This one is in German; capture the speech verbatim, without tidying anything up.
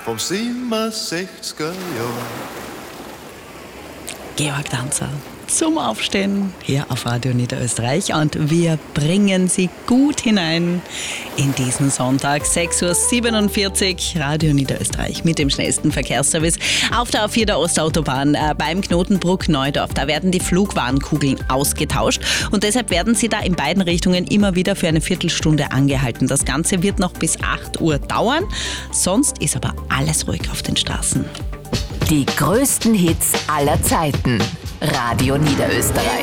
vom siebenundsechziger Jahr. Georg Danzer zum Aufstehen hier auf Radio Niederösterreich und wir bringen Sie gut hinein in diesen Sonntag, sechs Uhr siebenundvierzig, Radio Niederösterreich mit dem schnellsten Verkehrsservice auf der A vier der Ostautobahn äh, beim Knotenbruck Neudorf. Da werden die Flugwarnkugeln ausgetauscht und deshalb werden Sie da in beiden Richtungen immer wieder für eine Viertelstunde angehalten. Das Ganze wird noch bis acht Uhr dauern, sonst ist aber alles ruhig auf den Straßen. Die größten Hits aller Zeiten. Radio Niederösterreich.